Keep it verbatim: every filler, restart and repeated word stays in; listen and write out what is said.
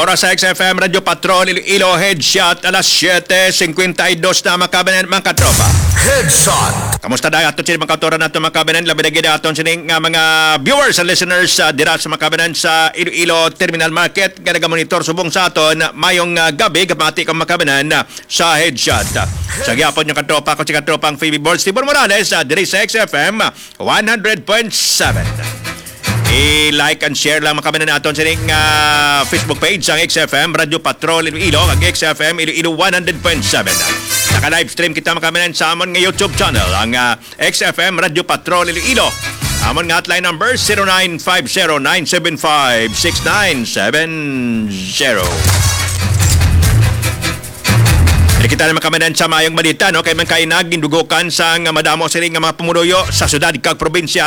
oras sa X F M Radio Patrol Iloilo Headshot alas siyete fifty-two na makabanan mga katropa. Headshot. Kamusta dahi aton sila mga kautoran nato makabanan labi na gid aton sining nga mga viewers and listeners uh, dira sa makabanan sa Iloilo Terminal Market nga nagamonitor subong sa aton mayong uh, gabi kapati kang makabanan uh, sa Headshot. Uh, sa gyapon yung katropa ko si katropang Phoebe Board Stephen Morales uh, diri sa X F M uh, one hundred point seven. I-like and share lang makabanan naton sa ning uh, Facebook page ang X F M Radio Patrol Iloilo ang X F M Iloilo one hundred point seven. Naka-live stream kita makabanan sa amon nga YouTube channel ang uh, X F M Radio Patrol Iloilo. Amon nga hotline number zero nine five zero nine seven five six nine seven zero. Dili kita na makamanan sa mayong balita no kay man kay naging dugukan sa nga madamo sila nga mga pumunuyo sa syudad kag probinsya